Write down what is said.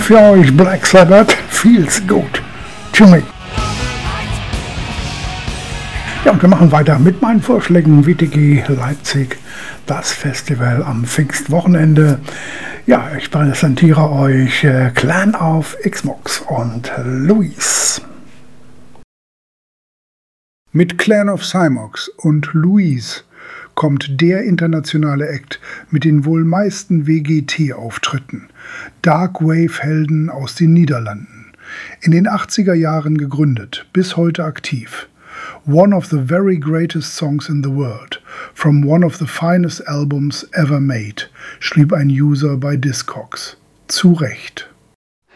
für euch Black Sabbath, Feels Good to Me. Ja, und wir machen weiter mit meinen Vorschlägen. WTG Leipzig, das Festival am Pfingstwochenende. Ja, ich präsentiere euch Clan of Xmox und Louise. Mit Clan of Xmox und Louise kommt der internationale Act mit den wohl meisten WGT-Auftritten. Dark Wave-Helden aus den Niederlanden. In den 80er Jahren gegründet, bis heute aktiv. One of the very greatest songs in the world, from one of the finest albums ever made, schrieb ein User bei Discogs. Zu Recht.